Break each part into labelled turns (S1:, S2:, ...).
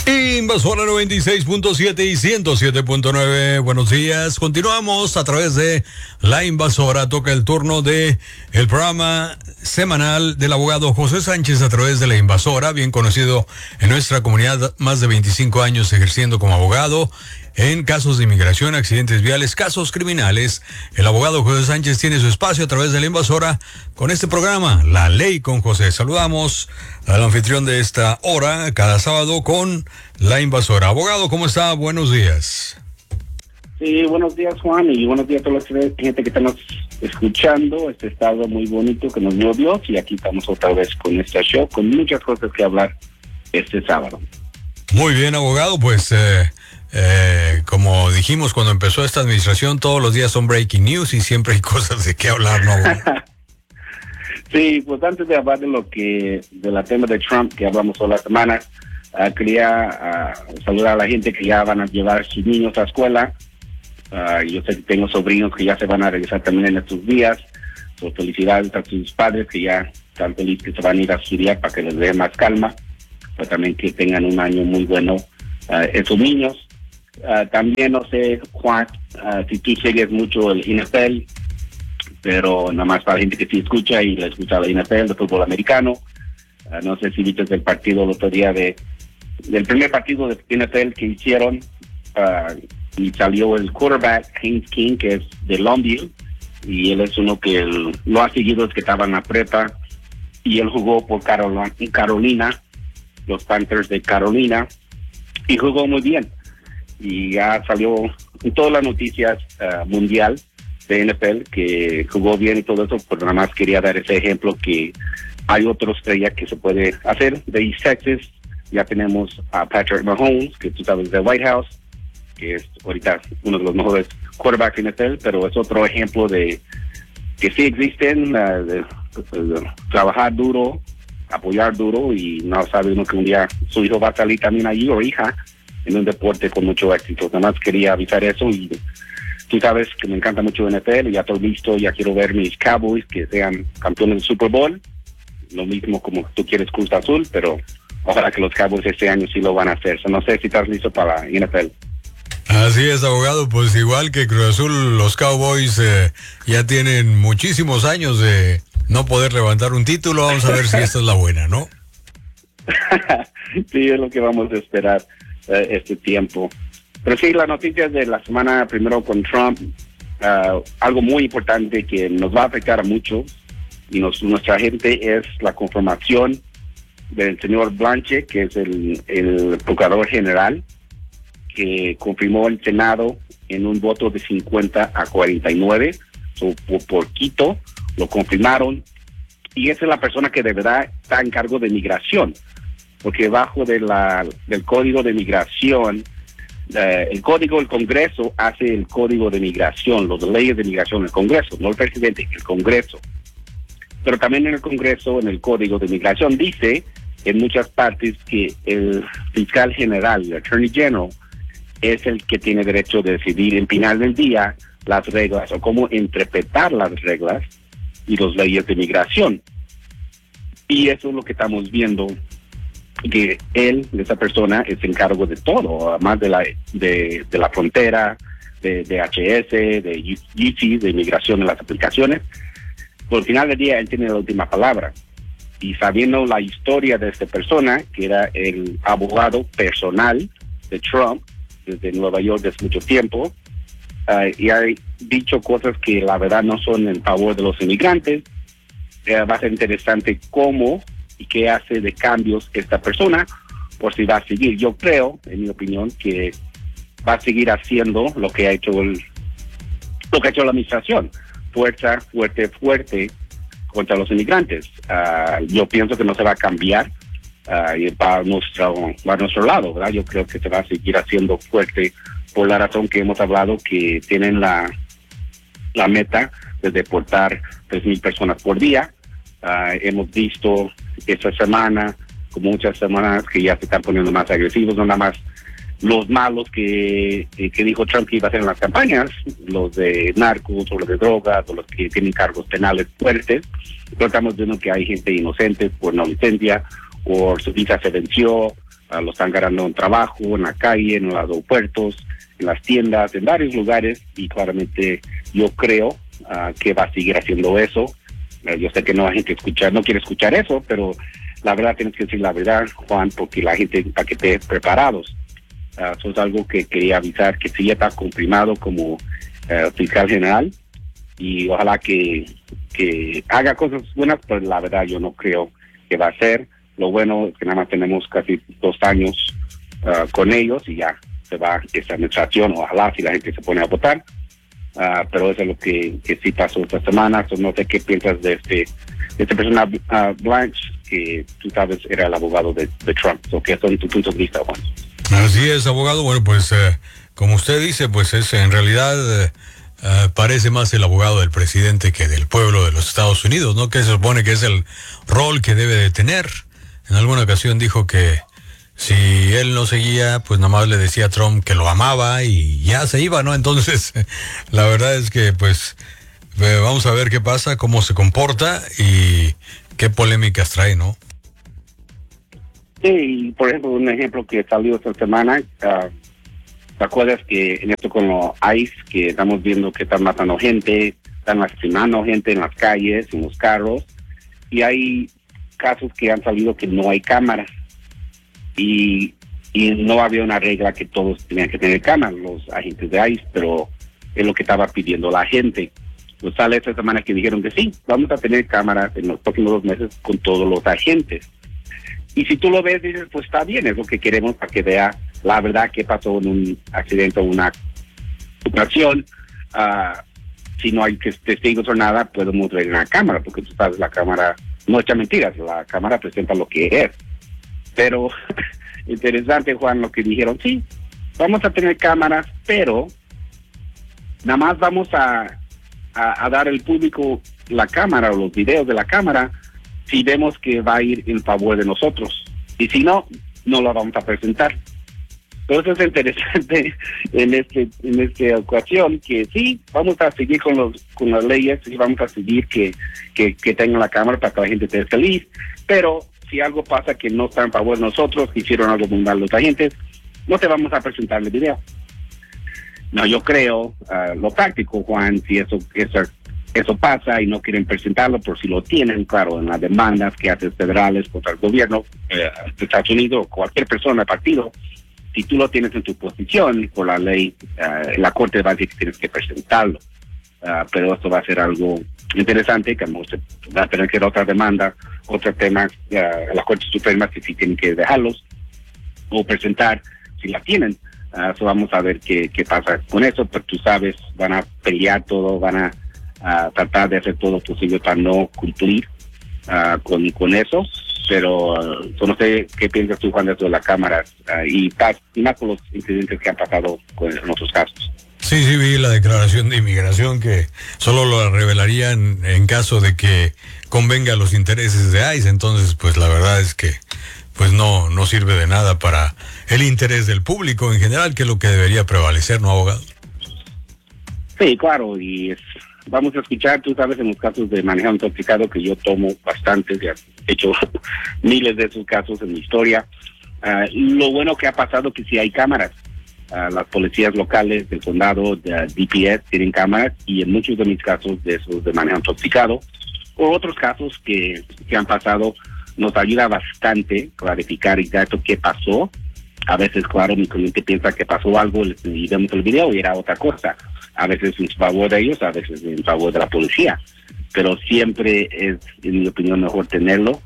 S1: Invasora 96.7 y 107.9. Buenos días. Continuamos a través de La Invasora. Toca el turno de el programa semanal del abogado José Sánchez a través de La Invasora, bien conocido en nuestra comunidad, más de 25 años ejerciendo como abogado en casos de inmigración, accidentes viales, casos criminales. El abogado José Sánchez tiene su espacio a través de La Invasora con este programa, La Ley con José. Saludamos al anfitrión de esta hora, cada sábado con La Invasora. Abogado, ¿cómo está? Buenos días.
S2: Sí, buenos días, Juan, y buenos días a toda la gente que estamos escuchando este estado muy bonito que nos dio Dios, y aquí estamos otra vez con este show, con muchas cosas que hablar este sábado.
S1: Muy bien, abogado, pues como dijimos cuando empezó esta administración, todos los días son breaking news y siempre hay cosas de qué hablar, ¿no?
S2: Sí, pues antes de hablar de la tema de Trump que hablamos toda la semana, quería saludar a la gente que ya van a llevar sus niños a la escuela. Yo sé que tengo sobrinos que ya se van a regresar también en estos días. So, felicidades a sus padres que ya están felices que se van a ir a estudiar para que les dé más calma, pero también que tengan un año muy bueno esos niños. También no sé, Juan, si tú sigues mucho el NFL, pero nada más para la gente que sí escucha y le escucha la NFL, de fútbol americano. No sé si viste el partido el otro día del primer partido de NFL que hicieron, y salió el quarterback Haynes King, que es de Longview, y él es uno que lo ha seguido desde que estaba en la prepa, y él jugó por Carolina, los Panthers de Carolina, y jugó muy bien. Y ya salió en todas las noticias mundial de NFL que jugó bien y todo eso, pero nada más quería dar ese ejemplo que hay otra estrella que se puede hacer de East Texas. Ya tenemos a Patrick Mahomes, que tú sabes, de White House, que es ahorita uno de los mejores quarterbacks en NFL, pero es otro ejemplo de que sí existen, de trabajar duro, apoyar duro, y no sabe uno que un día su hijo va a salir también allí, o hija, en un deporte con mucho éxito. Nada más quería avisar eso, y tú sabes que me encanta mucho NFL, y ya estoy listo, ya quiero ver mis Cowboys que sean campeones del Super Bowl, lo mismo como tú quieres Cruz Azul, pero ojalá que los Cowboys este año sí lo van a hacer. No sé si estás listo para la NFL.
S1: Así es, abogado, pues igual que Cruz Azul, los Cowboys ya tienen muchísimos años de no poder levantar un título. Vamos a ver si esta es la buena, ¿no?
S2: Sí, es lo que vamos a esperar este tiempo. Pero sí, las noticias de la semana, primero con Trump, algo muy importante que nos va a afectar a muchos, y nuestra gente, es la confirmación del señor Blanche, que es el procurador general, que confirmó el Senado en un voto de 50-49, por poquito lo confirmaron, y esa es la persona que de verdad está en cargo de migración, porque bajo del Código de Migración, el Congreso hace el Código de Migración, las leyes de migración, el Congreso, no el presidente, el Congreso. Pero también en el Congreso, en el Código de Migración, dice en muchas partes que el fiscal general, el Attorney General, es el que tiene derecho de decidir en final del día las reglas, o cómo interpretar las reglas y las leyes de migración. Y eso es lo que estamos viendo, que esa persona, es en cargo de todo, además de la frontera, de HS, de UC, de migración en las aplicaciones. Por el final del día, él tiene la última palabra. Y sabiendo la historia de esta persona, que era el abogado personal de Trump desde Nueva York desde mucho tiempo, y ha dicho cosas que la verdad no son en favor de los inmigrantes, va a ser interesante cómo y qué hace de cambios esta persona, por si va a seguir. Yo creo, en mi opinión, que va a seguir haciendo lo que ha hecho la administración. Fuerte contra los inmigrantes. Yo pienso que no se va a cambiar, y va a nuestro lado, ¿verdad? Yo creo que se va a seguir haciendo fuerte por la razón que hemos hablado, que tienen la meta de deportar 3,000 personas por día. Hemos visto esta semana, como muchas semanas, que ya se están poniendo más agresivos, no nada más los malos que dijo Trump que iba a hacer en las campañas, los de narcos o los de drogas o los que tienen cargos penales fuertes, pero estamos viendo que hay gente inocente por no licencia, o su visa se venció, lo están ganando en trabajo, en la calle, en los aeropuertos, en las tiendas, en varios lugares, y claramente yo creo que va a seguir haciendo eso. Yo sé que no hay gente no quiere escuchar eso, pero la verdad tienes que decir la verdad, Juan, porque la gente, para que esté preparados. Eso es algo que quería avisar, que sí ya está confirmado como fiscal general, y ojalá que haga cosas buenas, pero la verdad yo no creo que va a ser. Lo bueno es que nada más tenemos casi 2 años con ellos y ya se va esta administración, ojalá, si la gente se pone a votar. Pero eso es lo que sí pasó esta semana. No sé qué piensas de esta persona, Blanche, que tú sabes era el abogado de Trump. ¿Qué son tus puntos de vista, Juan?
S1: Así es, abogado. Bueno, pues como usted dice, pues es en realidad parece más el abogado del presidente que del pueblo de los Estados Unidos, ¿no? Que se supone que es el rol que debe de tener. En alguna ocasión dijo que si él no seguía, pues nada más le decía a Trump que lo amaba y ya se iba, ¿no? Entonces, la verdad es que pues vamos a ver qué pasa, cómo se comporta y qué polémicas trae, ¿no?
S2: Sí, por ejemplo, un ejemplo que salió esta semana, ¿te acuerdas que en esto con los ICE, que estamos viendo que están matando gente, están lastimando gente en las calles, en los carros, y hay casos que han salido que no hay cámaras, y no había una regla que todos tenían que tener cámaras, los agentes de ICE, pero es lo que estaba pidiendo la gente. Pues sale esta semana que dijeron que sí, vamos a tener cámaras en los próximos 2 meses con todos los agentes. Y si tú lo ves, dices, pues está bien, es lo que queremos para que vea la verdad que pasó en un accidente o una situación. Si no hay testigos o nada, podemos ver en la cámara, porque tú sabes, la cámara no echa mentiras, la cámara presenta lo que es. Pero interesante, Juan, lo que dijeron, sí, vamos a tener cámaras, pero nada más vamos a dar al público la cámara o los videos de la cámara si vemos que va a ir en favor de nosotros. Y si no, no lo vamos a presentar. Entonces es interesante en esta ocasión que sí, vamos a seguir con las leyes, y vamos a seguir que tengan la cámara para que la gente esté feliz, pero si algo pasa que no está en favor de nosotros, que hicieron algo muy mal los agentes, no te vamos a presentar el video. No, yo creo, lo práctico, Juan, si eso pasa y no quieren presentarlo, por si lo tienen, claro, en las demandas que hacen federales contra el gobierno de Estados Unidos o cualquier persona, partido, si tú lo tienes en tu posición por la ley, la corte va a decir que tienes que presentarlo. Pero esto va a ser algo interesante, que va a tener que ir otra demanda, otro tema, la Corte Suprema, que sí tienen que dejarlos o presentar si la tienen. Vamos a ver qué pasa con eso, pero tú sabes, van a pelear todo, van a tratar de hacer todo posible para no cumplir con eso, pero no sé qué piensas tú, Juan, de eso de la cámara y más con los incidentes que han pasado en otros casos.
S1: Sí, vi la declaración de inmigración que solo lo revelarían en caso de que convenga a los intereses de ICE, entonces pues la verdad es que pues no sirve de nada para el interés del público en general, que es lo que debería prevalecer, ¿no, abogado?
S2: Sí, claro, y vamos a escuchar, tú sabes, en los casos de manejo intoxicado, que yo tomo bastantes, ya he hecho miles de esos casos en mi historia. Lo bueno que ha pasado que sí hay cámaras. Las policías locales del condado de DPS tienen cámaras, y en muchos de mis casos de esos de manejo intoxicado o otros casos que han pasado, nos ayuda bastante clarificar exacto qué pasó. A veces, claro, mi cliente piensa que pasó algo y vemos el video y era otra cosa. A veces en favor de ellos, a veces en favor de la policía. Pero siempre es, en mi opinión, mejor tenerlo,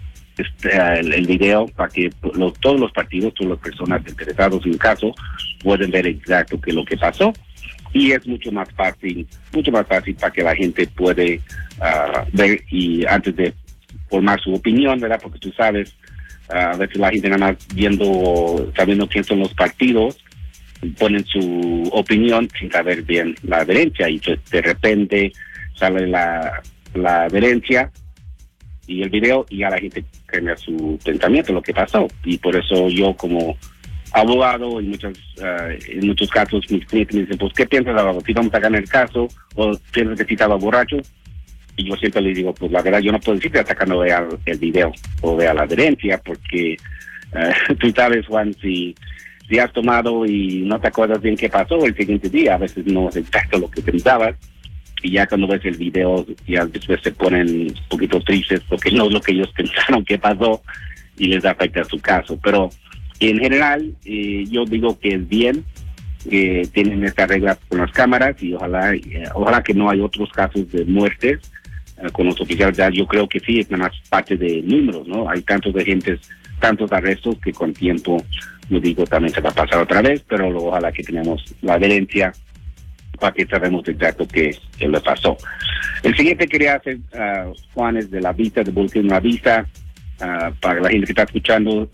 S2: el video, para que todos los partidos, todas las personas interesadas en el caso, pueden ver exacto qué es lo que pasó. Y es mucho más fácil para que la gente puede ver, y antes de formar su opinión, ¿verdad? Porque tú sabes, a veces la gente nada más sabiendo quién son los partidos, ponen su opinión sin saber bien la adherencia, y de repente sale la adherencia y el video, y a la gente cambia su pensamiento, lo que pasó. Y por eso yo, como abogado, en muchos casos mis clientes me dicen, pues, ¿qué piensas, abogado? ¿Si vamos a ganar el caso o piensas que sí estaba borracho? Y yo siempre les digo, pues la verdad yo no puedo decirte hasta que no vea el video o vea la adherencia, porque Tú sabes, Juan, si has tomado y no te acuerdas bien qué pasó el siguiente día, a veces no es exacto lo que pensabas, y ya cuando ves el video, ya después se ponen un poquito tristes porque no es lo que ellos pensaron que pasó y les afecta su caso. Pero en general, yo digo que es bien que tienen esta regla con las cámaras y ojalá que no hay otros casos de muertes con los oficiales. Ya yo creo que sí, es nada más parte de números, ¿no? Hay tantos arrestos que con tiempo, no digo, también se va a pasar otra vez, pero ojalá que tengamos la evidencia para que sabemos exacto qué le pasó. El siguiente quería hacer, Juan, es de la visa, de Boletín La Visa. Para la gente que está escuchando,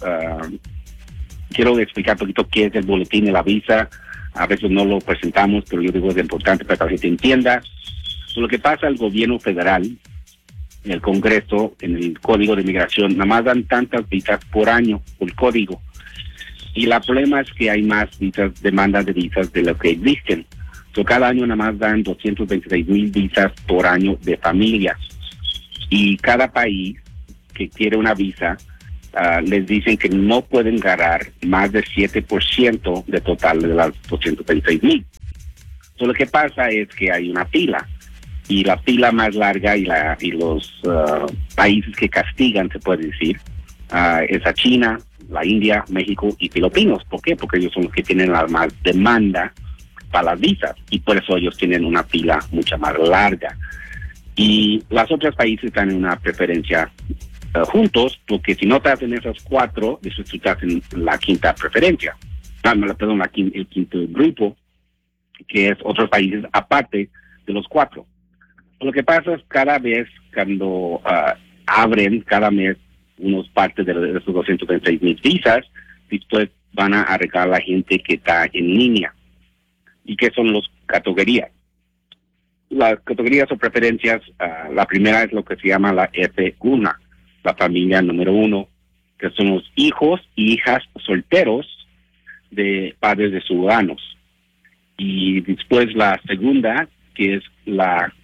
S2: quiero explicar un poquito qué es el Boletín de la Visa. A veces no lo presentamos, pero yo digo es importante para que la gente entienda. Lo que pasa al gobierno federal, en el Congreso, en el Código de Migración, nada más dan tantas visas por año, por código. Y el problema es que hay más demandas de visas de lo que existen. Cada año nada más dan 226,000 visas por año de familias. Y cada país que quiere una visa, les dicen que no pueden ganar más del 7% de total de las 226,000. Lo que pasa es que hay una fila. Y la fila más larga y los países que castigan, se puede decir, es a China, la India, México y Filipinos. ¿Por qué? Porque ellos son los que tienen la más demanda para las visas y por eso ellos tienen una fila mucho más larga. Y los otros países están en una preferencia juntos, porque si no estás en esos cuatro, después tú estás en la quinta preferencia. Perdón, el quinto grupo, que es otros países aparte de los cuatro. Lo que pasa es cada vez cuando abren cada mes unos partes de esos 226,000 visas, después van a arreglar la gente que está en línea. ¿Y qué son las categorías? Las categorías o preferencias, la primera es lo que se llama la F1, la familia número 1, que son los hijos y hijas solteros de padres de ciudadanos. Y después la segunda, que es la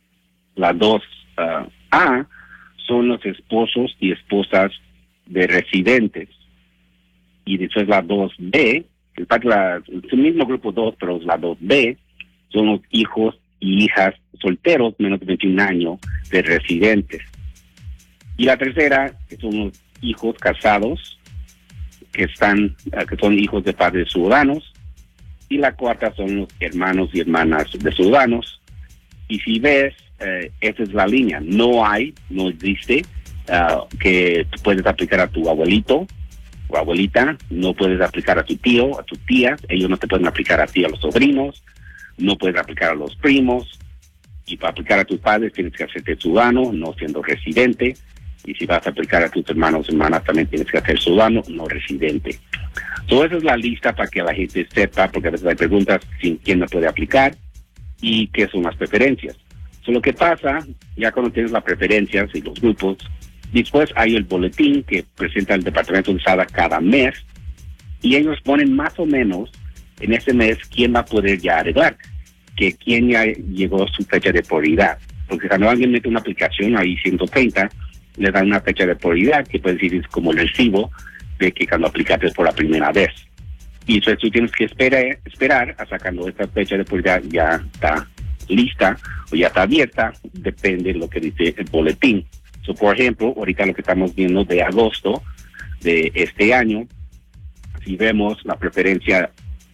S2: 2A, son los esposos y esposas de residentes. Y después la 2B, el mismo grupo 2, pero la 2B, son los hijos y hijas solteros menos de 21 años de residentes. Y la tercera, que son los hijos casados, que son hijos de padres ciudadanos. Y la cuarta son los hermanos y hermanas de ciudadanos. Y si ves, esa es la línea. No existe que tú puedes aplicar a tu abuelito o abuelita, no puedes aplicar a tu tío, a tu tía, ellos no te pueden aplicar a ti, a los sobrinos, no puedes aplicar a los primos, y para aplicar a tus padres tienes que hacerte ciudadano, no siendo residente, y si vas a aplicar a tus hermanos o hermanas también tienes que hacer ciudadano, no residente. Esa es la lista para que la gente sepa, porque a veces hay preguntas quién no puede aplicar y qué son las preferencias. Lo que pasa, ya cuando tienes las preferencias y los grupos, después hay el boletín que presenta el Departamento de Estado cada mes, y ellos ponen más o menos en ese mes quién va a poder ya arreglar, que quién ya llegó a su fecha de prioridad. Porque cuando alguien mete una aplicación, ahí 130, le dan una fecha de prioridad, que puede decir es como el recibo de que cuando aplicaste por la primera vez. Y entonces tú tienes que esperar hasta cuando esta fecha de prioridad ya está lista o ya está abierta, depende de lo que dice el boletín. Por ejemplo, ahorita lo que estamos viendo de agosto de este año, si vemos la preferencia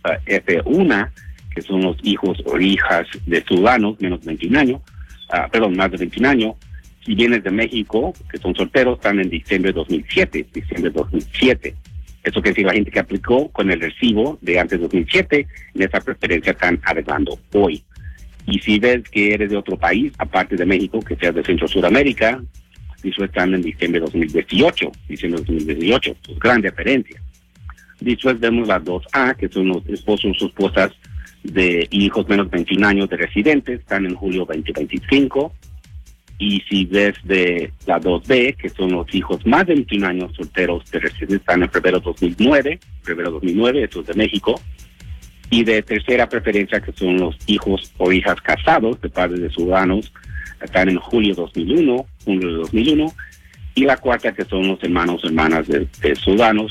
S2: F1, que son los hijos o hijas de ciudadanos menos de 21 años, más de 21 años, si vienes de México, que son solteros, están en diciembre de 2007. Eso quiere decir la gente que aplicó con el recibo de antes de 2007, en esa preferencia están arreglando hoy. Y si ves que eres de otro país, aparte de México, que seas de Centro Sudamérica, eso están en diciembre de 2018. Pues gran diferencia. Después vemos las 2A, que son los esposos o esposas de hijos menos de 21 años de residentes, están en julio 2025. Y si ves de la 2B, que son los hijos más de 21 años solteros de residentes, están en febrero 2009, esto es de México. Y de tercera preferencia, que son los hijos o hijas casados de padres de ciudadanos, están en junio de 2001. Y la cuarta, que son los hermanos o hermanas de ciudadanos,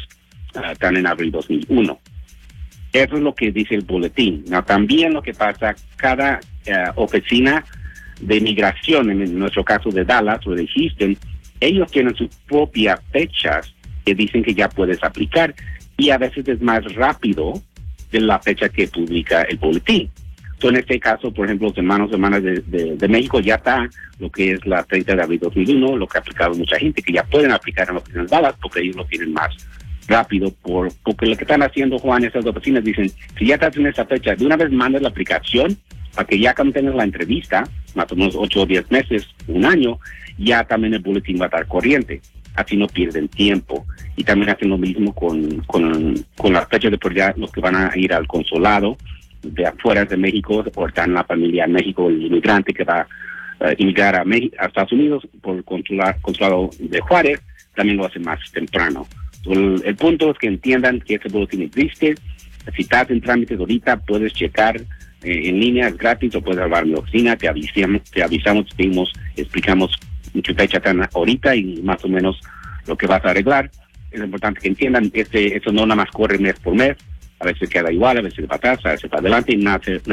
S2: están en abril 2001. Eso es lo que dice el boletín. No, también lo que pasa, cada oficina de inmigración, en nuestro caso de Dallas o de Houston, ellos tienen sus propias fechas que dicen que ya puedes aplicar, y a veces es más rápido de la fecha que publica el boletín. En este caso, por ejemplo, los hermanos de México ya está lo que es la 30 de abril 2001, lo que ha aplicado mucha gente, que ya pueden aplicar en la oficina de Dallas porque ellos lo tienen más rápido, porque lo que están haciendo, Juan, esas oficinas dicen, si ya estás en esa fecha, de una vez mandas la aplicación para que ya cuando tengas la entrevista, más o menos 8 o 10 meses, un año, ya también el boletín va a estar corriente. Así no pierden tiempo. Y también hacen lo mismo con las fechas de prioridad, los que van a ir al consulado de afuera de México, o están en la familia en México, el inmigrante que va a inmigrar a Estados Unidos por el consulado de Juárez, también lo hacen más temprano. El punto es que entiendan que ese boletín existe. Si estás en trámites ahorita, puedes checar en línea, es gratis, o puedes hablar a mi oficina, te avisamos, explicamos en qué fecha están ahorita y más o menos lo que vas a arreglar. Es importante que entiendan que eso no nada más corre mes por mes, a veces queda igual, a veces para atrás, a veces para adelante, y nada